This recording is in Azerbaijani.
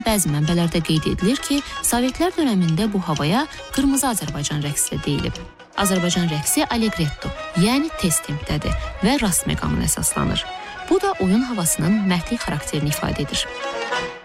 Bəzi mənbələrdə qeyd edilir ki, Sovetlər dönəmində bu havaya qırmızı Azərbaycan rəqsi də deyilib. Azərbaycan rəqsi allegretto, yəni tez tempdədir və rast məqamına əsaslanır. Bu da oyun havasının mərdlik xarakterini ifadə edir.